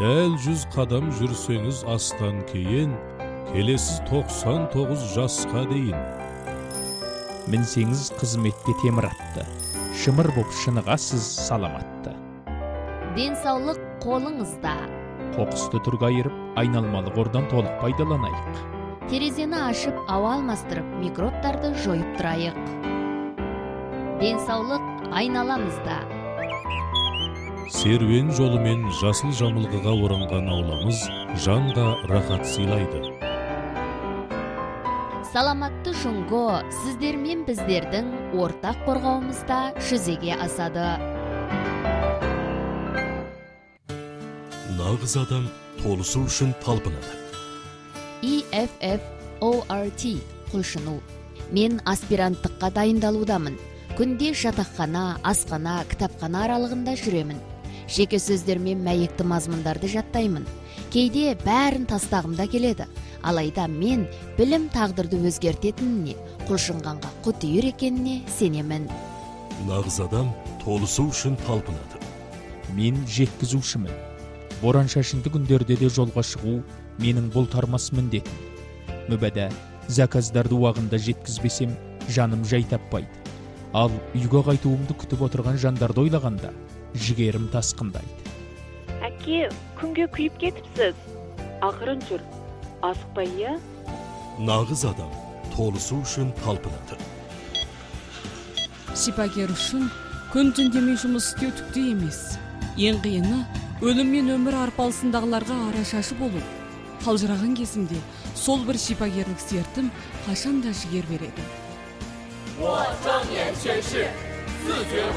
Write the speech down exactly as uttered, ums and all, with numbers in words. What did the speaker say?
Дәл жүз қадам жүрсеңіз астан кейін, келесіз тоқсан тоғыз жасқа дейін. Мінсеңіз қызметте темір атты, шымыр боп шынығасыз саламатты. Денсаулық қолыңызда. Қоқысты түрге айырып, айналмалы қордан толық пайдаланайық. Терезені ашып, ауа алмастырып, микробтарды жойып тұрайық. Денсаулық айналамызда. Серуен жолымен жасыл жамылғыға оранған ауламыз жанға рахат сыйлайды. Саламатты жұңго сіздер мен біздердің ортақ қорғауымызда жүзеге асады. Нағыз адам толысу үшін талпынады. И Эф Эф О Р Т құлшыну. Мен аспиранттыққа дайындалудамын. Күнде жатақхана, асхана, кітапхана аралығында жүремін. Жеке сөздермен мәйекті мазмұндарды жаттаймын. Кейде бәрін тастағымда келеді. Алайда мен білім тағдырды өзгертетініне, құлшынғанға құтыйыр екеніне сенемін. Нағыз адам толысу үшін талпынады. Мен жеткізушімін. Боран шашынды күндерде де жолға шығу менің бұлтармас міндетім. Мүбәдә, заказдарды уағында жеткізбесем, жаным жай таппайды. Ал үйге қайтуымды күтіп отырған жандарды ойлағанда, жігерім тасқындайды. Әке, күнге күйіп кетіпсіз. Ақырын жүр. Асықпай, иә? Нағыз адам толысу үшін талпынады. Шипагер үшін күн түн демей жұмыс істеу түкті емес. Ең қиыны өлім мен өмір арпалысындағыларға арашашы болу. Қалжыраған кезімде сол бір шипагерлік сертім қашан да жігер береді.